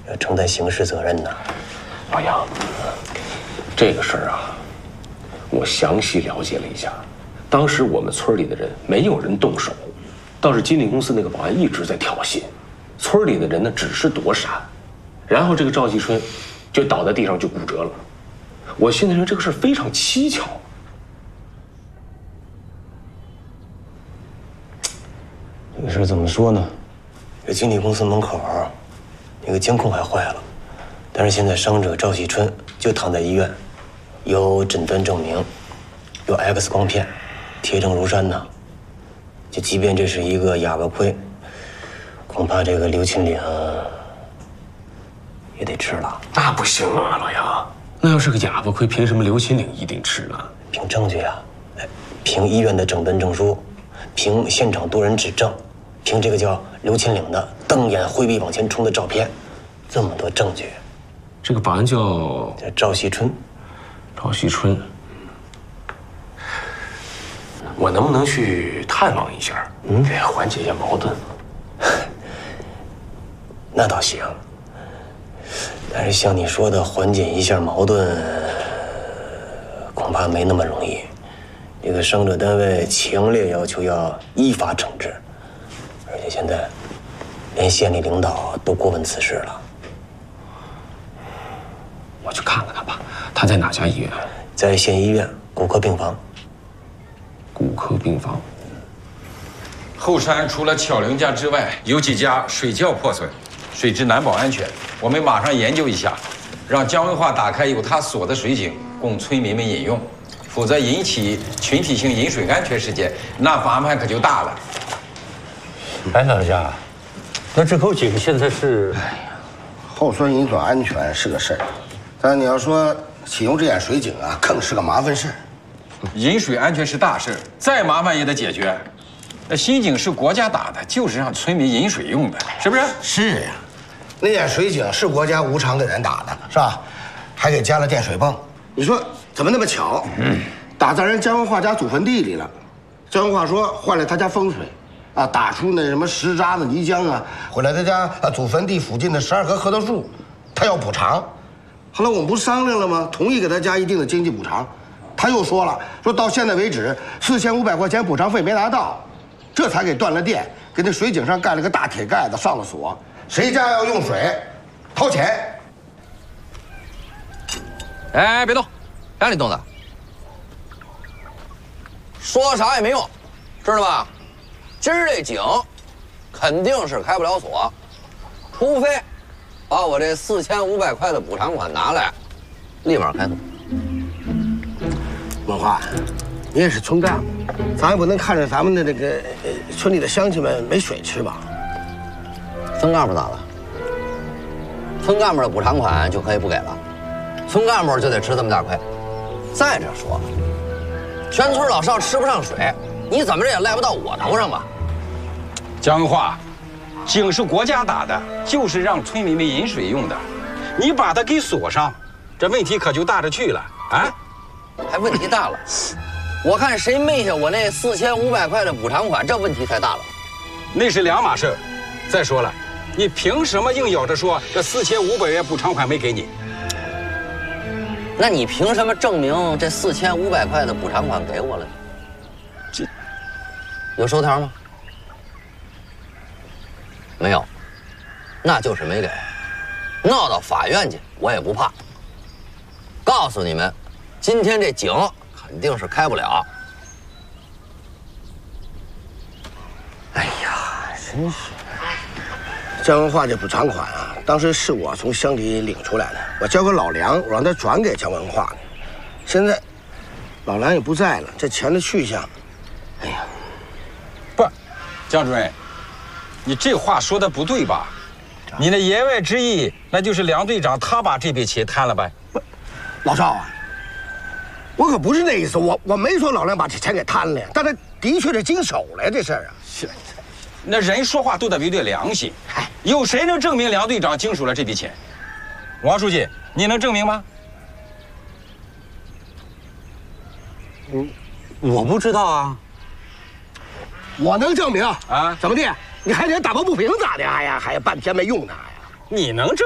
要承担刑事责任呢。 老杨，这个事儿啊，我详细了解了一下，当时我们村里的人没有人动手，倒是金利公司那个保安一直在挑衅，村里的人呢只是躲闪，然后这个赵继春就倒在地上就骨折了。我现在认为这个事儿非常蹊跷。 这个事儿怎么说呢？这金利公司门口那个监控还坏了，但是现在伤者赵继春就躺在医院，有诊断证明，有 X 光片，铁证如山呐。就即便这是一个哑巴亏，恐怕这个刘钦岭也得吃了。 那不行啊，老杨，那要是个哑巴亏，凭什么刘钦岭一定吃呢？ 凭证据啊，凭医院的诊断证书，凭现场多人指证，凭这个叫刘钦岭的瞪眼挥臂往前冲的照片，这么多证据。 这个保安叫赵锡春。 赵锡春，我能不能去探望一下，给缓解一下矛盾？ 那倒行，但是像你说的缓解一下矛盾，恐怕没那么容易。这个伤者单位强烈要求要依法惩治，而且现在连县里领导都过问此事了。 我去看看吧。他在哪家医院？ 在县医院骨科病房。 骨科病房。 后山除了巧玲家之外，有几家水窖破损，水质难保安全。我们马上研究一下，让姜文化打开有他锁的水井，供村民们饮用。否则引起群体性饮水安全事件，那麻烦可就大了。 哎，老家，那这口井现在是…… 哎呀，后村饮水安全是个事儿，但你要说启用这眼水井啊，更是个麻烦事儿。 饮水安全是大事，再麻烦也得解决。那新井是国家打的，就是让村民饮水用的，是不是？ 是呀，那眼水井是国家无偿给人打的，是吧？还给加了电水泵。你说怎么那么巧？打在人姜文化家祖坟地里了。姜文化说坏了他家风水，啊，打出那什么石渣子、泥浆啊，毁了他家祖坟地附近的12棵核桃树，他要补偿。后来我们不商量了吗？同意给他加一定的经济补偿。他又说了，说到现在为止4500块钱补偿费没拿到，这才给断了电，给那水井上盖了个大铁盖子，上了锁。谁家要用水，掏钱。 哎，别动，让你动的。说啥也没用，知道吧？今儿这井肯定是开不了锁，除非把我这4500块的补偿款拿来，立马开锁。 文化，你也是村干部，咱也不能看着咱们的这个村里的乡亲们没水吃吧？ 村干部咋了？村干部的补偿款就可以不给了？村干部就得吃这么大亏。再者说，全村老少吃不上水，你怎么着也赖不到我头上吧？ 姜文化，井是国家打的，就是让村民们饮水用的，你把它给锁上，这问题可就大着去了啊！ 还问题大了，我看谁昧下我那4500块的补偿款，这问题才大了。 那是两码事。再说了，你凭什么硬咬着说这4500元补偿款没给你？ 那你凭什么证明这4500块的补偿款给我了？ 这有收条吗？没有，那就是没给。闹到法院去，我也不怕。告诉你们，今天这井肯定是开不了。 哎呀，真是！姜文化这补偿款啊，当时是我从乡里领出来的，我交给老梁，我让他转给姜文化的。现在老梁也不在了，这钱的去向，哎呀， 不，姜主任，你这话说的不对吧？你的言外之意，那就是梁队长他把这笔钱贪了呗？ 不，老赵啊，我可不是那意思，我没说老梁把这钱给贪了呀，但他的确是经手了呀，这事儿啊。 是，那人说话都得有点良心。有谁能证明梁队长经手了这笔钱？王书记，你能证明吗？ 我不知道啊。 我能证明啊？ 怎么的？你还得打抱不平咋的？哎呀，还半天没用呢！哎呀， 你能证